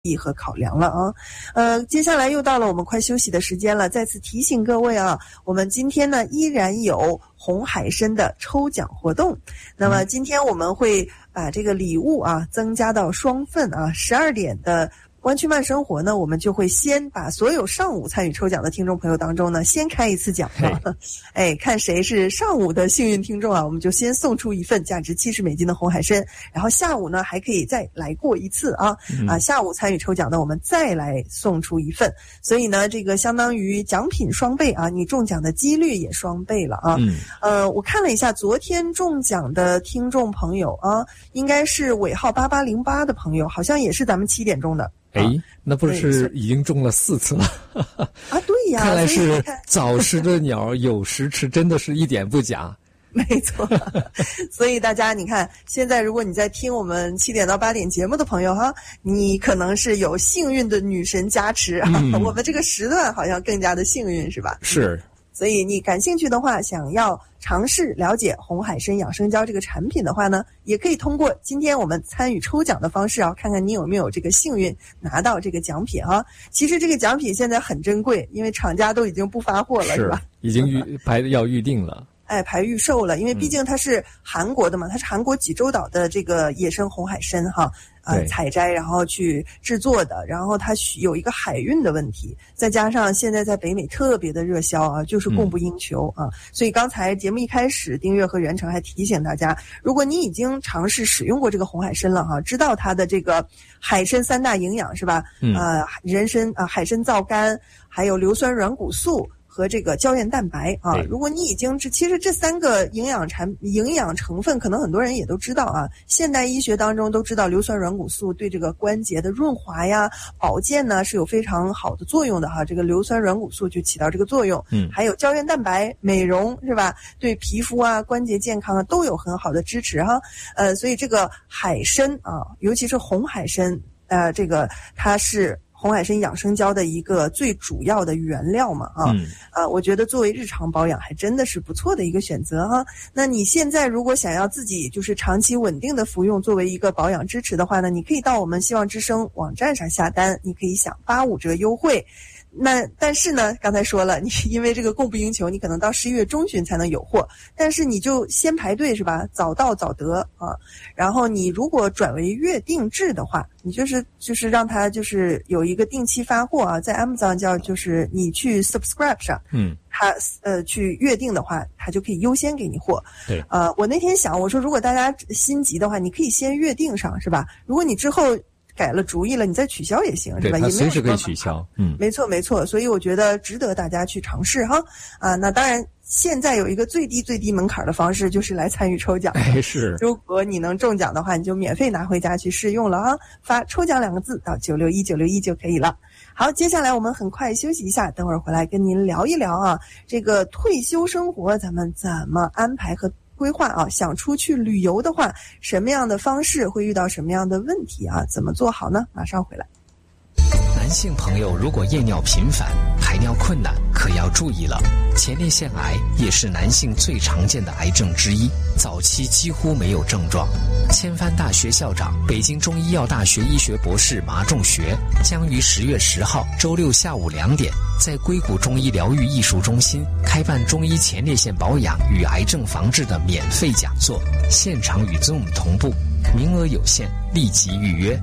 意和考量了啊。接下来又到了我们快休息的时间了，再次提醒各位啊，我们今天呢依然有红海参的抽奖活动。那么今天我们会把这个礼物啊增加到双份啊，12点的湾区慢生活呢，我们就会先把所有上午参与抽奖的听众朋友当中呢，先开一次奖了。看谁是上午的幸运听众啊，我们就先送出一份价值$70的红海参，然后下午呢还可以再来过一次啊。下午参与抽奖的我们再来送出一份，所以呢这个相当于奖品双倍啊，你中奖的几率也双倍了啊。我看了一下昨天中奖的听众朋友啊，应该是尾号8808的朋友，好像也是咱们7点钟的。 那不是已经中了4次了啊？对呀， 看来是早食的鸟有食吃，真的是一点不假。 没错，所以大家你看，现在如果你在听我们7点到8点节目的朋友哈，你可能是有幸运的女神加持，我们这个时段好像更加的幸运，是吧？ 是。 所以你感兴趣的话，想要尝试了解红海参养生胶这个产品的话呢，也可以通过今天我们参与抽奖的方式啊，看看你有没有这个幸运拿到这个奖品啊。其实这个奖品现在很珍贵，因为厂家都已经不发货了，是吧？ 已经要预定了。 排预售了，因为毕竟它是韩国的嘛，它是韩国济州岛的这个野生红海参哈，采摘然后去制作的，然后它有一个海运的问题，再加上现在在北美特别的热销啊，就是供不应求啊，所以刚才节目一开始，丁月和袁成还提醒大家，如果你已经尝试使用过这个红海参了哈，知道它的这个海参3大营养是吧？人参海参皂苷，还有硫酸软骨素和这个胶原蛋白啊，如果你已经其实这3个营养成分，可能很多人也都知道啊。现代医学当中都知道，硫酸软骨素对这个关节的润滑呀、保健呢是有非常好的作用的哈。这个硫酸软骨素就起到这个作用。还有胶原蛋白美容是吧？对皮肤啊、关节健康啊都有很好的支持哈。所以这个海参啊，尤其是红海参，这个它是红海参养生胶的一个最主要的原料嘛我觉得作为日常保养还真的是不错的一个选择哈。那你现在如果想要自己就是长期稳定的服用作为一个保养支持的话呢，你可以到我们希望之声网站上下单，你可以享85折优惠。那但是呢，刚才说了，你因为这个供不应求，你可能到11月中旬才能有货，但是你就先排队是吧？早到早得啊。然后你如果转为月定制的话，你就是让它就是有一个定期发货啊，在 Amazon 叫就是你去 subscribe 上，它去约定的话，它就可以优先给你货。 对， 我那天想我说，如果大家心急的话，你可以先约定上是吧？如果你之后改了主意了，你再取消也行，是吧？ 对，它随时可以取消。 没错没错，所以我觉得值得大家去尝试哈。那当然，现在有一个最低门槛的方式，就是来参与抽奖。 是， 如果你能中奖的话，你就免费拿回家去试用了哈。发抽奖2个字到961就可以了。好，接下来我们很快休息一下，等会儿回来跟您聊一聊啊，这个退休生活咱们怎么安排和规划啊？想出去旅游的话，什么样的方式会遇到什么样的问题啊？怎么做好呢？马上回来。 男性朋友如果夜尿频繁、排尿困难，可要注意了。前列腺癌也是男性最常见的癌症之一，早期几乎没有症状。千帆大学校长、北京中医药大学医学博士马仲学将于10月10号周六下午2点，在硅谷中医疗愈艺术中心开办中医前列腺保养与癌症防治的免费讲座，现场与 Zoom 同步，名额有限，立即预约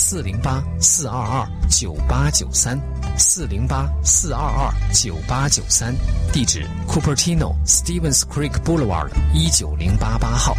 408-422-9893 408-422-9893，地址 Cupertino Stevens Creek Boulevard 19088号。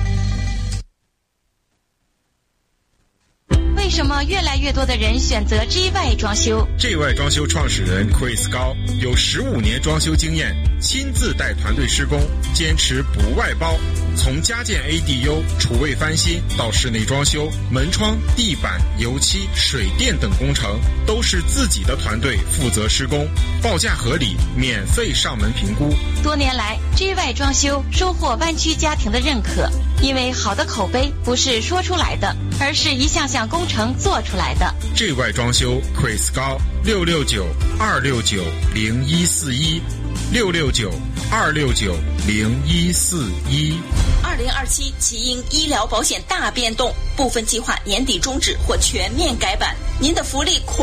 为什么越来越多的人选择 GY 装修？ GY 装修创始人 Chris 高有15年装修经验，亲自带团队施工，坚持不外包。从家建 ADU、厨卫翻新到室内装修、门窗、地板、油漆、水电等工程，都是自己的团队负责施工，报价合理，免费上门评估。 多年来 GY 装修收获湾区家庭的认可，因为好的口碑不是说出来的，而是一项项工程做出来的。 GY 装修 Chris 高669-269-0141 669-269-0141 2027其因医疗保险大变动，部分计划年底终止或全面改版，您的福利